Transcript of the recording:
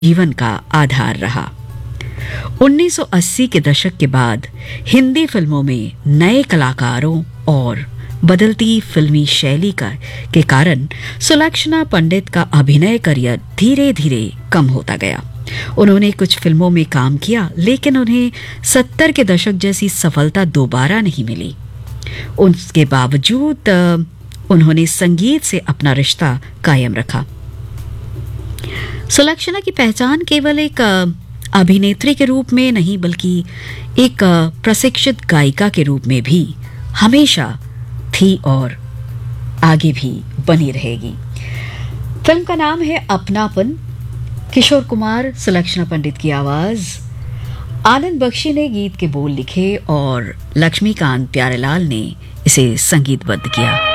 जीवन का आधार रहा। 1980 के दशक के बाद हिंदी फिल्मों में नए कलाकारों और बदलती फिल्मी शैली के कारण सुलक्षणा पंडित का अभिनय करियर धीरे धीरे कम होता गया। उन्होंने कुछ फिल्मों में काम किया, लेकिन उन्हें 70 के दशक जैसी सफलता दोबारा नहीं मिली। उसके बावजूद उन्होंने संगीत से अपना रिश्ता कायम रखा। सुलक्षणा की पहचान केवल एक अभिनेत्री के रूप में नहीं, बल्कि एक प्रशिक्षित गायिका के रूप में भी हमेशा थी और आगे भी बनी रहेगी। फिल्म का नाम है अपनापन। किशोर कुमार, सुलक्षणा पंडित की आवाज, आनंद बख्शी ने गीत के बोल लिखे और लक्ष्मीकांत प्यारेलाल ने इसे संगीतबद्ध किया।